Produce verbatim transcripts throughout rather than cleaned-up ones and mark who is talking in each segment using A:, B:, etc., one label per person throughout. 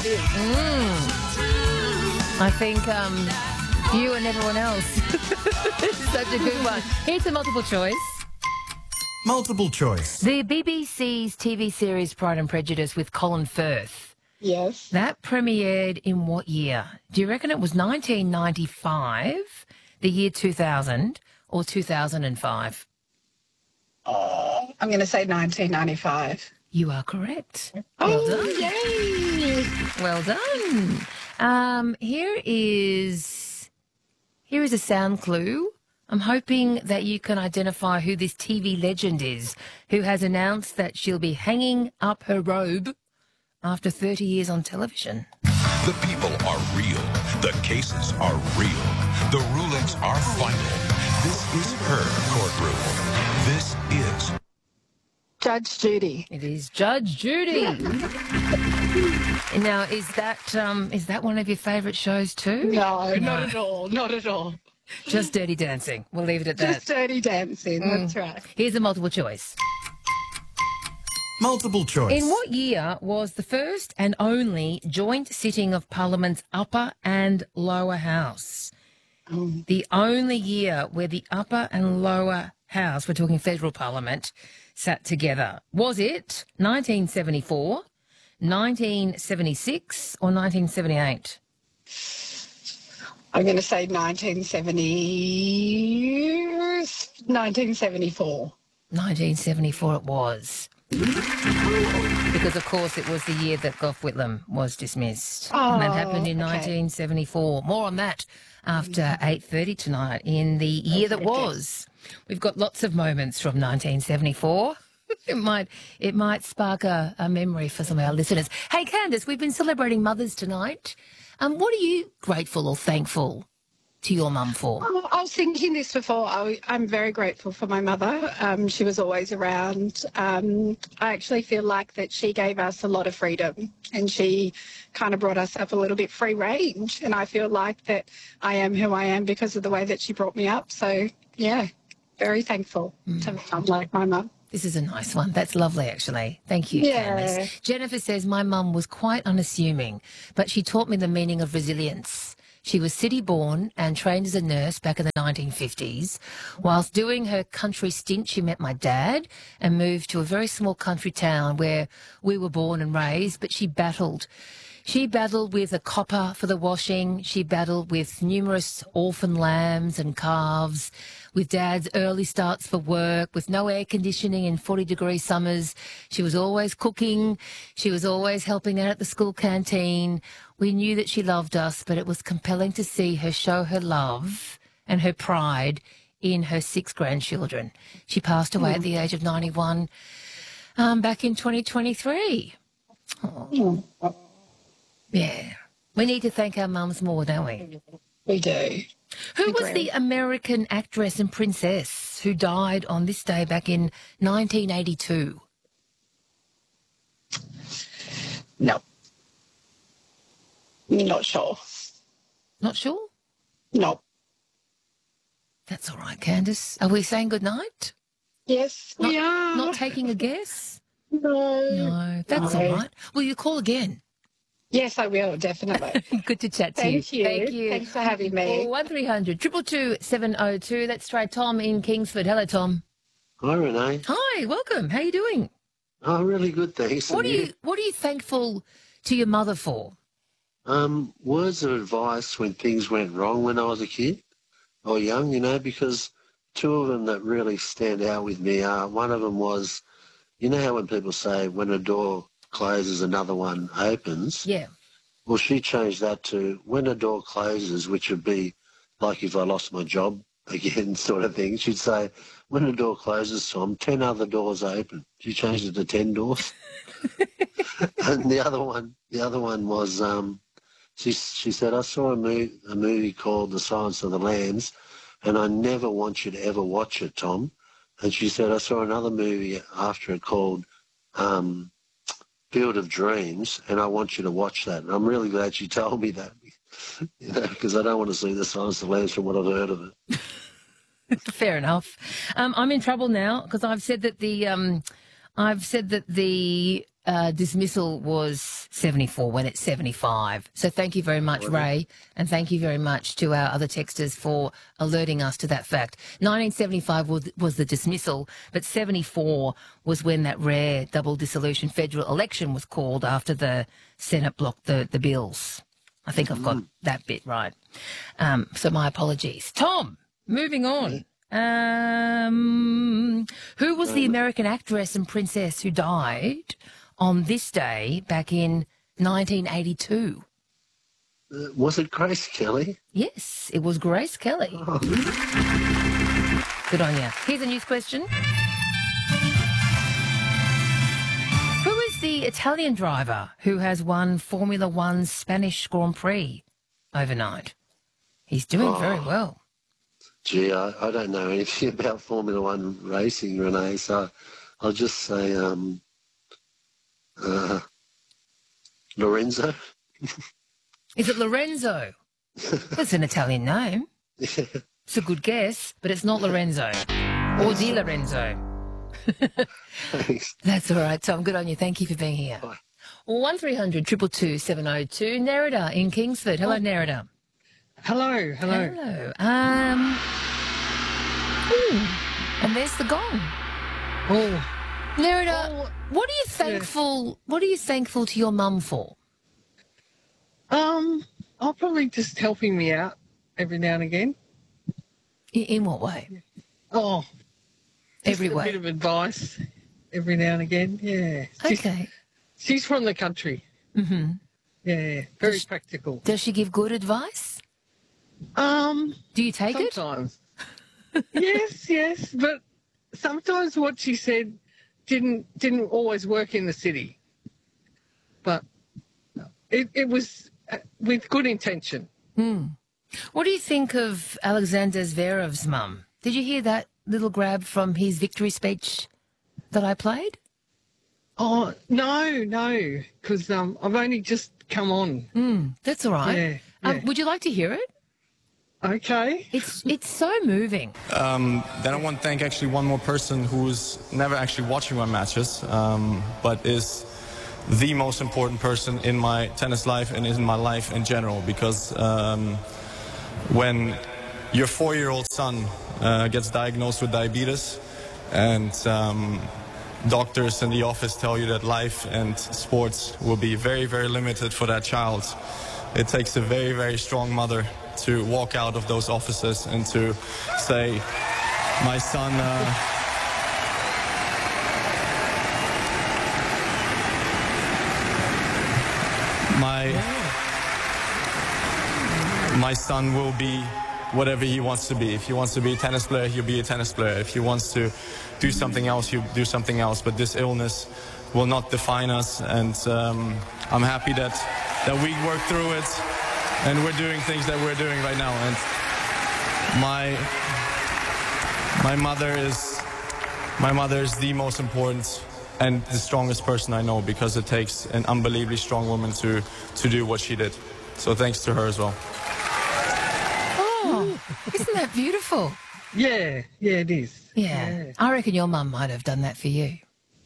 A: it is.
B: Mm. I think um, you and everyone else. Such a good one. Here's a multiple choice.
C: Multiple choice.
B: The B B C's T V series Pride and Prejudice with Colin Firth.
A: Yes.
B: That premiered in what year? Do you reckon it was nineteen ninety-five, the year two thousand, or two thousand five?
A: Oh, I'm going to say nineteen ninety-five.
B: You are correct. Well
A: Oh,
B: done.
A: yay!
B: Well done. Um, here is here is a sound clue. I'm hoping that you can identify who this T V legend is who has announced that she'll be hanging up her robe after thirty years on television.
D: The people are real. The cases are real. The rulings are final. This is her courtroom. This is
A: Judge Judy.
B: It is Judge Judy. Now, is that um, is that one of your favourite shows too?
A: No, not at all. Not at all.
B: Just Dirty Dancing. We'll leave it at that.
A: Just Dirty Dancing. That's right.
B: Here's a multiple choice.
C: Multiple choice.
B: In what year was the first and only joint sitting of Parliament's upper and lower house?
A: Um,
B: The only year where the upper and lower house, we're talking federal parliament, sat together. Was it nineteen seventy-four, nineteen seventy-six or nineteen seventy-eight?
A: I'm going to say nineteen seventy, nineteen seventy-four.
B: nineteen seventy-four it was. Because, of course, it was the year that Gough Whitlam was dismissed. and that happened in
A: Oh, okay.
B: nineteen seventy-four. More on that after eight thirty tonight in the year that was. We've got lots of moments from nineteen seventy-four. It might it might spark a, a memory for some of our listeners. Hey, Candice, we've been celebrating mothers tonight. Um, what are you grateful or thankful to your mum for?
A: Oh, I was thinking this before. I, I'm very grateful for my mother. Um, she was always around. Um, I actually feel like that she gave us a lot of freedom and she kind of brought us up a little bit free range. And I feel like that I am who I am because of the way that she brought me up. So, yeah, very thankful to have a mum like my mum.
B: This is a nice one. That's lovely, actually. Thank you,
A: Yeah.
B: Candice. Jennifer says, my mum was quite unassuming, but she taught me the meaning of resilience. She was city-born and trained as a nurse back in the nineteen fifties. Whilst doing her country stint, she met my dad and moved to a very small country town where we were born and raised, but she battled. She battled with a copper for the washing. She battled with numerous orphan lambs and calves, with Dad's early starts for work, with no air conditioning in forty-degree summers. She was always cooking. She was always helping out at the school canteen. We knew that she loved us, but it was compelling to see her show her love and her pride in her six grandchildren. She passed away at the age of ninety-one um, back in twenty twenty-three. Oh. Yeah. We need to thank our mums more, don't we?
A: We do.
B: Who was
A: Agree.
B: the American actress and princess who died on this day back in nineteen eighty-two?
A: No. Not sure.
B: Not sure?
A: No.
B: That's all right, Candice. Are we saying good night?
A: Yes, we
B: Not-
A: are.
B: Not taking a guess?
A: no.
B: No, that's
A: No.
B: all right. Will you call again?
A: Yes, I will, definitely.
B: Good to chat to
A: Thank you.
B: Thank you.
A: Thanks for having me.
B: Oh, one three hundred two two two seven oh two. Let's try Tom in Kingsford. Hello, Tom.
E: Hi, Renee.
B: Hi, welcome. How are you doing?
E: Oh, really good, thanks.
B: What are
E: And
B: you What are you thankful to your mother for?
E: Um, words of advice when things went wrong when I was a kid or young, you know, because two of them that really stand out with me are, one of them was, you know how when people say when a door closes, another one opens?
B: Yeah.
E: Well, she changed that to when a door closes, which would be like if I lost my job again sort of thing. She'd say, when a door closes, Tom, ten other doors open. She changed it to ten doors. And the other one, the other one was, um, she, she said, I saw a, mo- a movie called The Silence of the Lambs, and I never want you to ever watch it, Tom. And she said, I saw another movie after it called um, Field of Dreams, and I want you to watch that. And I'm really glad she told me that, you know, because I don't want to see The Silence of the Lambs from what I've heard of it.
B: Fair enough. Um, I'm in trouble now because I've said that the um, I've said that the uh, dismissal was seventy-four when it's seventy-five. So thank you very much, Ray, and thank you very much to our other texters for alerting us to that fact. nineteen seventy-five was, was the dismissal, but seventy-four was when that rare double dissolution federal election was called after the Senate blocked the, the bills. I think I've got that bit right. Um, so my apologies. Tom, moving on. Um, who was the American actress and princess who died on this day back in nineteen eighty-two?
E: Uh, was it Grace Kelly?
B: Yes, it was Grace Kelly.
E: Oh.
B: Good on you. Here's a news question. Who is the Italian driver who has won Formula One's Spanish Grand Prix overnight? He's doing
E: Oh.
B: very well.
E: Gee, I, I don't know anything about Formula One racing, Renee, so I'll just say um, uh, Lorenzo.
B: Is it Lorenzo? That's an Italian name. It's a good guess, but it's not Lorenzo. Or Di Lorenzo.
E: Thanks.
B: That's all right, Tom. Good on you. Thank you for being here.
E: Bye.
B: one three hundred two two two seven oh two. Nerida in Kingsford. Hello, Nerida.
F: Hello, hello.
B: Hello. Um, ooh, and there's the gong.
F: Oh,
B: Nerida,
F: Oh,
B: what are you thankful? What are you thankful to your mum for?
F: um, I'll probably just helping me out every now and again.
B: In, in what way?
F: Oh, just
B: Every
F: a
B: way.
F: bit of advice every now and again. Yeah. She's,
B: Okay.
F: she's from the country.
B: Mm-hmm.
F: Yeah, very
B: Does-
F: practical.
B: Does she give good advice?
F: Um,
B: Do you take it?
F: sometimes. yes, yes, but sometimes what she said didn't didn't always work in the city. But it it was uh, with good intention.
B: Hmm. What do you think of Alexander Zverev's mum? Did you hear that little grab from his victory speech that I played?
F: Oh no, no, because um, I've only just come on.
B: Mm, that's all right.
F: Yeah,
B: Um,
F: yeah.
B: would you like to hear it?
F: Okay.
B: It's it's so moving.
G: Um, then I want to thank actually one more person who's never actually watching my matches, um, but is the most important person in my tennis life and in my life in general. Because um, when your four-year-old son uh, gets diagnosed with diabetes, and um, doctors in the office tell you that life and sports will be very, very limited for that child, it takes a very, very strong mother to walk out of those offices and to say, my son, uh, my, my son will be whatever he wants to be. If he wants to be a tennis player, he'll be a tennis player. If he wants to do something else, he'll do something else. But this illness will not define us, and um, I'm happy that, that we worked through it. And we're doing things that we're doing right now. And my my mother is my mother is the most important and the strongest person I know, because it takes an unbelievably strong woman to to do what she did. So thanks to her as well.
B: Oh, isn't that beautiful?
F: Yeah, yeah, it is.
B: Yeah.
F: Yeah.
B: I reckon your mum might have done that for you.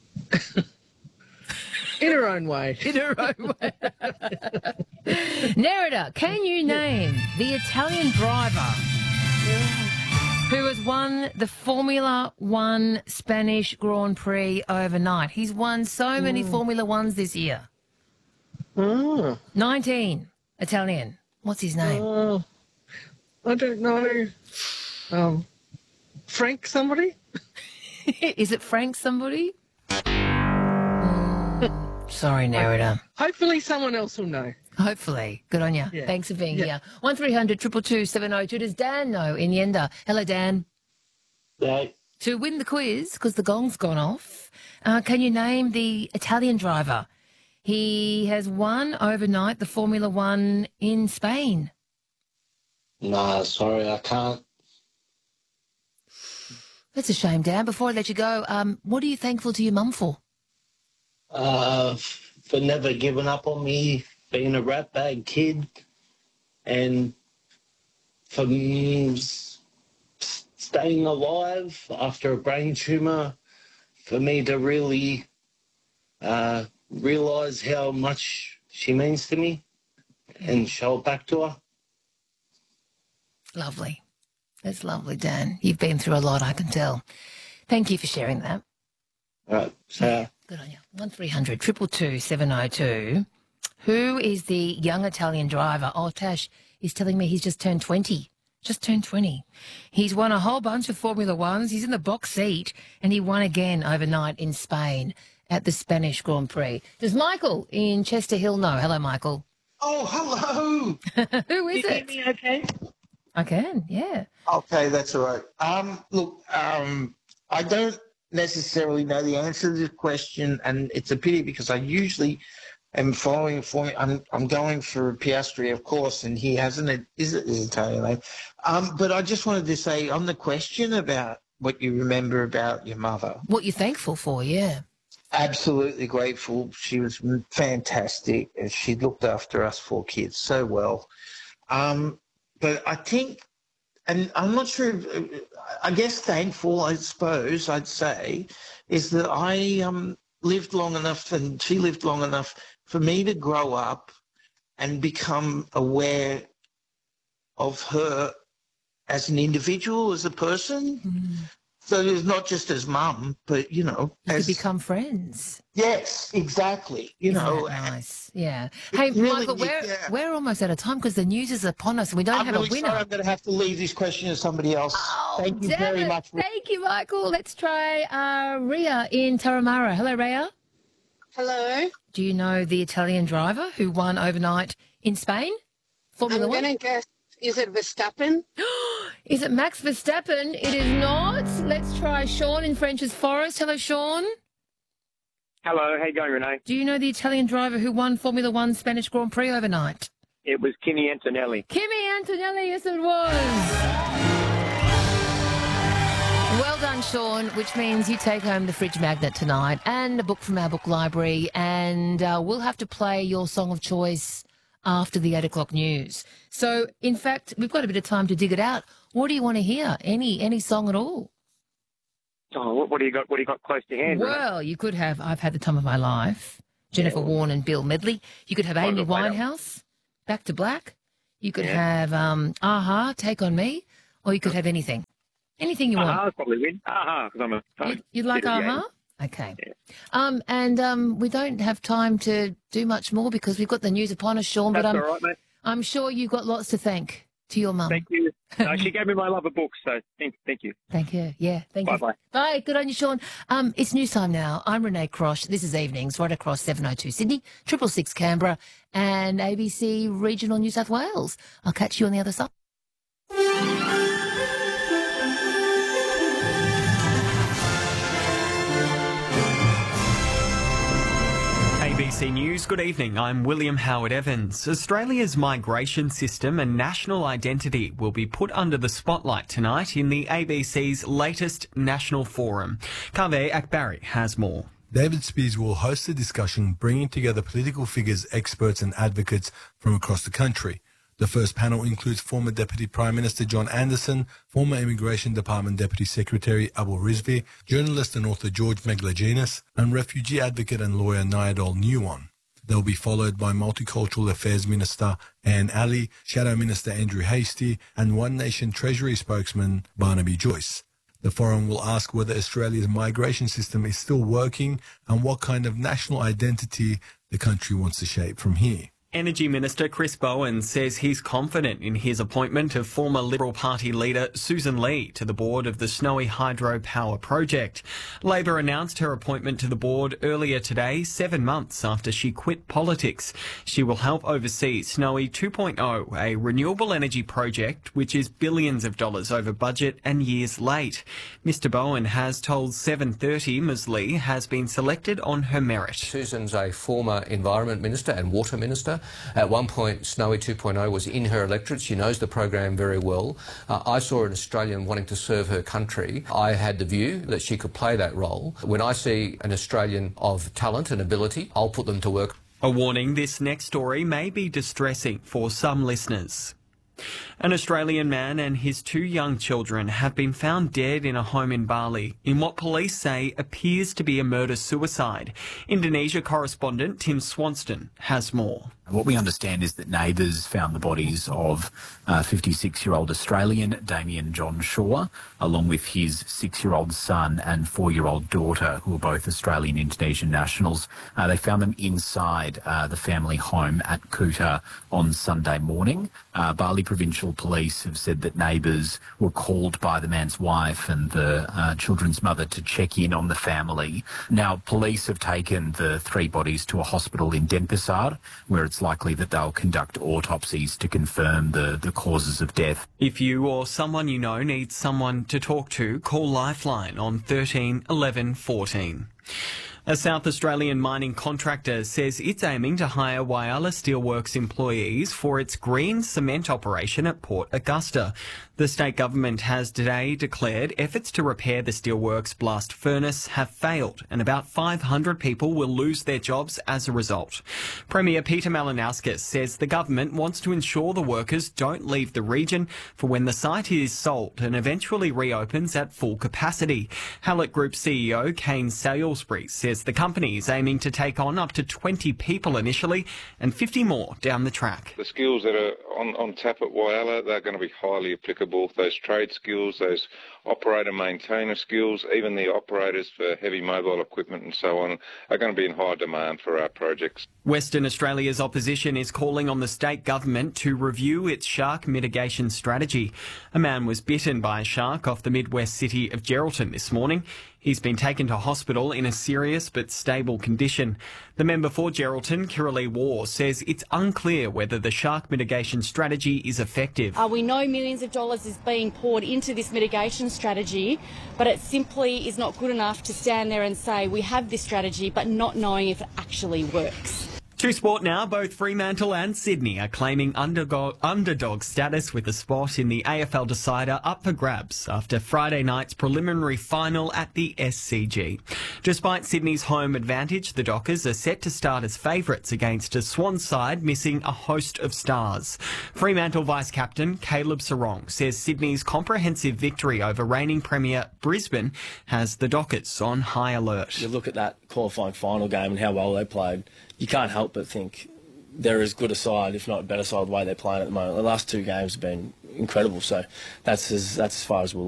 F: In her own way.
B: In her own way. Nerida, can you name the Italian driver who has won the Formula One Spanish Grand Prix overnight? He's won so many Formula Ones this year.
F: Oh,
B: nineteen. Italian. What's his name?
F: oh, I don't know. Um, Frank somebody?
B: Is it Frank somebody? Mm, sorry, Nerida.
F: Hopefully someone else will know.
B: Hopefully. Good on you.
F: Yeah.
B: Thanks for being
F: Yeah.
B: here. one three hundred two two two seven oh two. Does Dan know in Yenda? Hello, Dan.
E: Yeah.
B: To win the quiz, because the gong's gone off, uh, can you name the Italian driver? He has won overnight the Formula One in Spain.
H: Nah, sorry, I can't.
B: That's a shame, Dan. Before I let you go, um, what are you thankful to your mum for?
H: Uh, for never giving up on me, being a rat bag kid, and for mm, s- staying alive after a brain tumor, for me to really uh, realise how much she means to me and show it back to her.
B: Lovely. That's lovely, Dan. You've been through a lot, I can tell. Thank you for sharing that.
H: All right, so...
B: Yeah, good on you. one three hundred two two two seven oh two. Who is the young Italian driver? Oh, Tash is telling me he's just turned twenty. Just turned twenty. He's won a whole bunch of Formula Ones. He's in the box seat, and he won again overnight in Spain at the Spanish Grand Prix. Does Michael in Chester Hill know? Hello, Michael.
I: Oh, hello.
B: Who is
I: Can
B: it?
I: you hear me okay?
B: I can, yeah.
I: Okay, that's all right. Um, look, um, I don't necessarily know the answer to this question, and it's a pity because I usually am following for I'm I'm going for Piastri, of course, and he hasn't it is it his Italian name. Um, but I just wanted to say on the question about what you remember about your mother.
B: What you're thankful for, yeah.
I: Absolutely grateful. She was fantastic, and she looked after us four kids so well. Um, but I think, and I'm not sure, if, I guess thankful, I suppose I'd say, is that I um, lived long enough and she lived long enough for me to grow up and become aware of her as an individual, as a person.
B: Mm.
I: So it's not just as mum, but, you know.
B: You
I: as,
B: could become friends.
I: Yes, exactly. You
B: Isn't
I: know.
B: that nice? Yeah. Hey,
I: really,
B: Michael, we're,
I: yeah.
B: we're almost out of time because the news is upon us and we don't
I: I'm
B: have
I: really
B: a winner.
I: sorry I'm going to have to leave this question to somebody else.
B: Oh,
I: Thank you
B: damn
I: very
B: it.
I: much.
B: Thank you, Michael. Let's try uh, Ria in Taramara. Hello, Ria.
J: Hello.
B: Do you know the Italian driver who won overnight in Spain? Formula
J: I'm
B: One?
J: going to guess, is it Verstappen?
B: Is it Max Verstappen? It is not. Let's try Sean in French's Forest. Hello, Sean.
K: Hello, how you going, Renee?
B: Do you know the Italian driver who won Formula One Spanish Grand Prix overnight?
K: It was Kimi Antonelli.
B: Kimi Antonelli, yes it was. Well done, Sean, which means you take home the fridge magnet tonight and a book from our book library, and uh, we'll have to play your song of choice after the eight o'clock news. So, in fact, we've got a bit of time to dig it out. What do you want to hear? Any any song at all?
K: Oh, what, what do you got? What do you got close to hand?
B: Well, you could have I've Had the Time of My Life, Jennifer
K: Yeah.
B: Warren and Bill Medley. You could have
K: Why
B: Amy
K: not play that?
B: Winehouse, Back to Black. You could
K: Yeah.
B: have um, Aha, Take on Me, or you could have anything. Anything you want.
K: Aha, probably win. Aha, because I'm a phone.
B: You, you'd like
K: bit of
B: Aha?
K: game.
B: Okay.
K: Yeah.
B: Um, and um, we don't have time to do much more because we've got the news upon us, Sean.
K: That's
B: but I'm,
K: all right, mate.
B: I'm sure you've got lots to thank to your mum.
K: Thank you. No, she gave me my love of books, so thank, thank you.
B: Thank you. Yeah, thank you.
K: Bye-bye.
B: Bye. Good on you, Sean. Um, it's news time now. I'm Renee Crosh. This is Evenings, right across seven oh two Sydney, triple six Canberra, and A B C Regional New South Wales. I'll catch you on the other side.
L: A B C News, good evening. I'm William Howard Evans. Australia's migration system and national identity will be put under the spotlight tonight in the A B C's latest national forum. Kaveh Akbari has more.
M: David Spears will host a discussion bringing together political figures, experts and advocates from across the country. The first panel includes former Deputy Prime Minister John Anderson, former Immigration Department Deputy Secretary Abu Rizvi, journalist and author George Meglaginis, and refugee advocate and lawyer Nyadol Nuwan. They'll be followed by Multicultural Affairs Minister Anne Ali, Shadow Minister Andrew Hastie, and One Nation Treasury spokesman Barnaby Joyce. The forum will ask whether Australia's migration system is still working and what kind of national identity the country wants to shape from here.
L: Energy Minister Chris Bowen says he's confident in his appointment of former Liberal Party leader Susan Lee to the board of the Snowy Hydropower project. Labor announced her appointment to the board earlier today, seven months after she quit politics. She will help oversee Snowy two point oh, a renewable energy project which is billions of dollars over budget and years late. Mister Bowen has told seven thirty Ms Lee has been selected on her merit.
N: Susan's a former Environment Minister and Water Minister. At one point, Snowy two point oh was in her electorate. She knows the program very well. Uh, I saw an Australian wanting to serve her country. I had the view that she could play that role. When I see an Australian of talent and ability, I'll put them to work.
L: A warning, this next story may be distressing for some listeners. An Australian man and his two young children have been found dead in a home in Bali in what police say appears to be a murder-suicide. Indonesia correspondent Tim Swanston has more.
O: What we understand is that neighbours found the bodies of uh, fifty-six-year-old Australian Damien John Shaw, along with his six-year-old son and four-year-old daughter, who are both Australian Indonesian nationals. Uh, they found them inside uh, the family home at Kuta on Sunday morning. Uh, Bali Provincial Police have said that neighbours were called by the man's wife and the uh, children's mother to check in on the family. Now, police have taken the three bodies to a hospital in Denpasar, where it's likely that they'll conduct autopsies to confirm the, the causes of death.
L: If you or someone you know needs someone to talk to, call Lifeline on thirteen eleven fourteen. A South Australian mining contractor says it's aiming to hire Whyalla Steelworks employees for its green cement operation at Port Augusta. The state government has today declared efforts to repair the steelworks blast furnace have failed and about five hundred people will lose their jobs as a result. Premier Peter Malinauskas says the government wants to ensure the workers don't leave the region for when the site is sold and eventually reopens at full capacity. Hallett Group C E O Kane Salisbury says the company is aiming to take on up to twenty people initially and fifty more down the track.
P: The skills that are on, on tap at Whyalla, they're going to be highly applicable. Those trade skills, those operator-maintainer skills, even the operators for heavy mobile equipment and so on, are going to be in high demand for our projects.
L: Western Australia's opposition is calling on the state government to review its shark mitigation strategy. A man was bitten by a shark off the Midwest city of Geraldton this morning. He's been taken to hospital in a serious but stable condition. The member for Geraldton, Kiralee War, says it's unclear whether the shark mitigation strategy is effective.
Q: Uh, we know millions of dollars is being poured into this mitigation strategy, but it simply is not good enough to stand there and say we have this strategy but not knowing if it actually works.
L: To sport now, both Fremantle and Sydney are claiming underdog, underdog status with a spot in the A F L decider up for grabs after Friday night's preliminary final at the S C G. Despite Sydney's home advantage, the Dockers are set to start as favourites against a Swans side missing a host of stars. Fremantle Vice-Captain Caleb Sarong says Sydney's comprehensive victory over reigning Premier Brisbane has the Dockers on high alert.
R: You look at that qualifying final game and how well they played, you can't help but think they're as good a side, if not a better side, the way they're playing at the moment. The last two games have been incredible, so that's as, that's as far as we'll